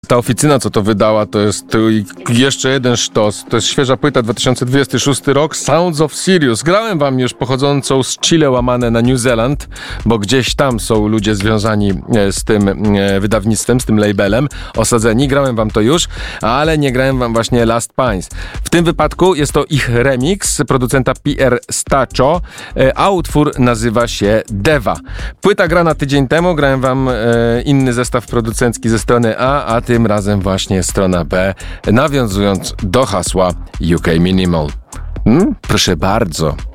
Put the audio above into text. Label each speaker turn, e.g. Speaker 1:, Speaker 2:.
Speaker 1: Ta oficyna, co to wydała, to jest jeszcze jeden sztos. To jest świeża płyta, 2026 rok, Sounds of Sirius. Grałem wam już pochodzącą z Chile, łamane na New Zealand, bo gdzieś tam są ludzie związani z tym wydawnictwem, z tym labelem, osadzeni. Grałem wam to już, ale nie grałem wam właśnie Last Pines. W tym wypadku jest to ich remix producenta Pierre Staccio, a utwór nazywa się Deva. Płyta grana tydzień temu, grałem wam inny zestaw producencki ze strony a tym razem właśnie strona B, nawiązując do hasła UK Minimal. Proszę bardzo.